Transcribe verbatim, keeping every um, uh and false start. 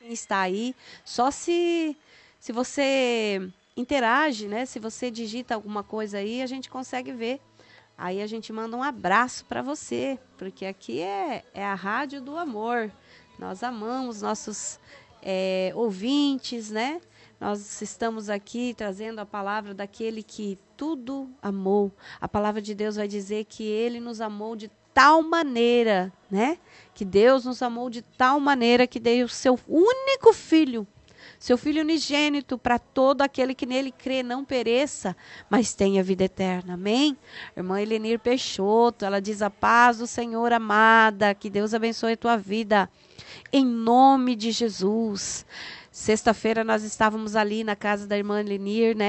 está aí, só se, se você interage, né? Se você digita alguma coisa aí, a gente consegue ver. Aí a gente manda um abraço para você, porque aqui é, é a Rádio do Amor. Nós amamos nossos é, ouvintes, né? Nós estamos aqui trazendo a palavra daquele que tudo amou. A palavra de Deus vai dizer que ele nos amou de tal maneira, né? Que Deus nos amou de tal maneira que deu o seu único filho, seu filho unigênito, para todo aquele que nele crê não pereça, mas tenha vida eterna. Amém? Irmã Elenir Peixoto, ela diz: a paz do Senhor, amada, que Deus abençoe a tua vida, em nome de Jesus. Sexta-feira nós estávamos ali na casa da irmã Elenir, né?